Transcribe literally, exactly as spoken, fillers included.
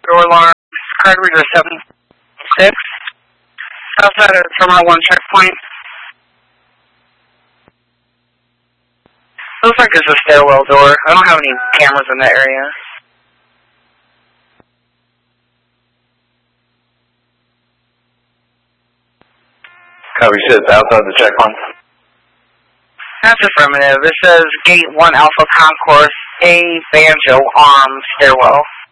Door alarm, card reader seven six. Outside of Terminal one checkpoint. Looks like it's a stairwell door. I don't have any cameras in that area. Copy, you said it's outside the checkpoint? That's affirmative. It says Gate one Alpha Concourse, A Banjo Arm Stairwell.